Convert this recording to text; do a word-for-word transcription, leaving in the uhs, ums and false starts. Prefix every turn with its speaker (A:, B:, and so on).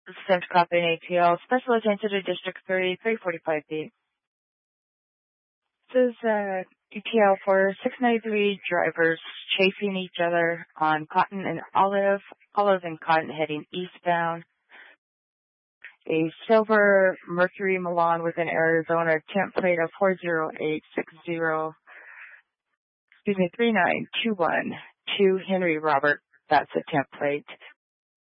A: Sent copy in A T L. Special attention to District thirty, three forty-five feet. This is uh, E T L for six ninety-three drivers chasing each other on Cotton and Olive, Olive and Cotton heading eastbound. A silver Mercury Milan within Arizona, temp plate of four zero eight six zero, excuse me, three nine two one two Henry Robert. That's a temp plate.